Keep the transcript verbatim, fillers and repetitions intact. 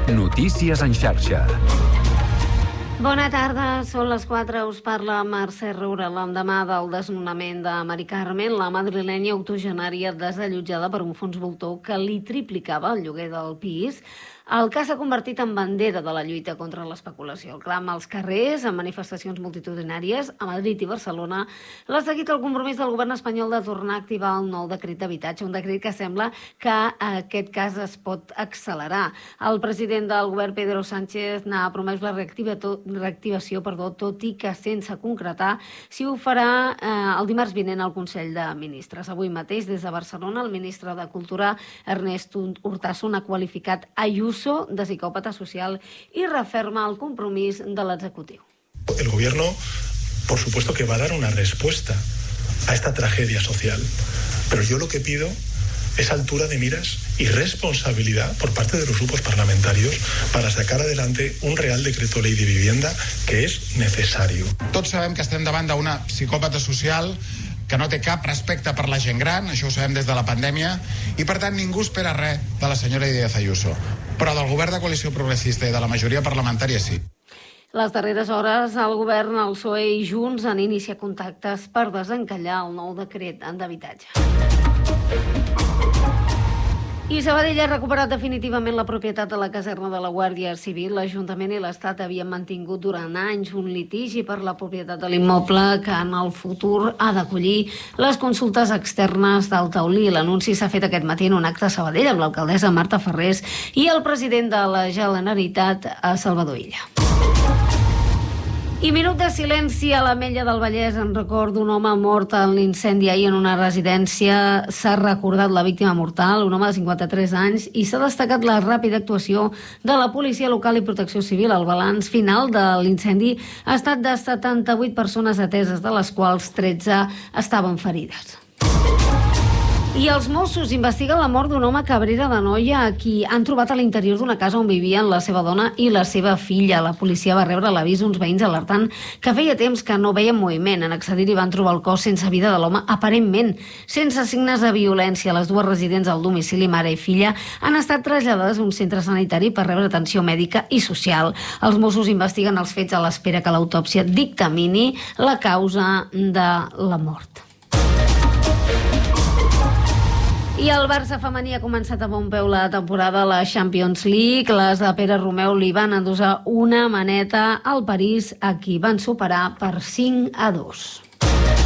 Notícies en xarxa. Bona tarda, són les quatre, us parla Mercè Roura. L'endemà del desnonament de Mari Carmen, la madrilenya octogenària desallotjada per un fons voltor que li triplicava el lloguer del pis. El cas s'ha convertit en bandera de la lluita contra l'especulació. El clam als carrers, en manifestacions multitudinàries, a Madrid i Barcelona, l'ha seguit el compromís del govern espanyol de tornar a activar el nou decret d'habitatge, un decret que sembla que aquest cas es pot accelerar. El president del govern, Pedro Sánchez, n'ha promès la reactivació, perdó, tot i que sense concretar si ho farà eh, el dimarts vinent al Consell de Ministres. Avui mateix, des de Barcelona, el ministre de Cultura, Ernest Urtasun, ha qualificat Ayuso de psicòpata social y referma el compromís de l'executiu. El gobierno, por supuesto que va a dar una respuesta a esta tragedia social, pero yo lo que pido es altura de miras y responsabilidad por parte de los grupos parlamentarios para sacar adelante un Real Decreto Ley de Vivienda que és necessari. Tots sabem que estem davant d'una psicòpata social que no té cap respecte per la gent gran, això ho sabem des de la pandèmia, i per tant ningú espera res de la senyora Díaz Ayuso. Però del govern de coalició progressista i de la majoria parlamentària sí. Les darreres hores, el govern, el P S O E i Junts han iniciat contactes per desencallar el nou decret d'habitatge. I Sabadell ha recuperat definitivament la propietat de la caserna de la Guàrdia Civil. L'Ajuntament i l'Estat havien mantingut durant anys un litigi per la propietat de l'immoble que en el futur ha d'acollir les consultes externes del taulí. L'anunci s'ha fet aquest matí en un acte a Sabadell amb l'alcaldessa Marta Ferrés i el president de la Generalitat, a Salvador Illa. I minut de silenci a l'Ametlla del Vallès en record d'un home mort en l'incendi ahir en una residència. S'ha recordat la víctima mortal, un home de cinquanta-tres anys, i s'ha destacat la ràpida actuació de la policia local i protecció civil. El balanç final de l'incendi ha estat de setanta-vuit persones ateses, de les quals tretze estaven ferides. I els Mossos investiguen la mort d'un home a Cabrera d'Anoia, a qui han trobat a l'interior d'una casa on vivien la seva dona i la seva filla. La policia va rebre l'avís d'uns veïns alertant que feia temps que no veien moviment. En accedir-hi van trobar el cos sense vida de l'home, aparentment sense signes de violència. Les dues residents al domicili, mare i filla, han estat traslladades a un centre sanitari per rebre atenció mèdica i social. Els Mossos investiguen els fets a l'espera que l'autòpsia dictamini la causa de la mort. I el Barça femení ha començat a bon peu la temporada a la Champions League. Les de Pere Romeu li van endosar una maneta al París, a qui van superar per cinc a dos.